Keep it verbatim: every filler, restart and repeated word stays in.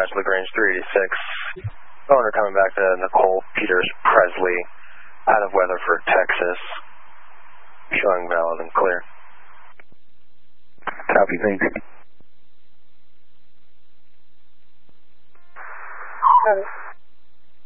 dispatch LaGrange three eighty-six. Owner coming back to Nicole Peters Presley, out of Weatherford, Texas. Showing valid and clear. Copy, thanks. Um.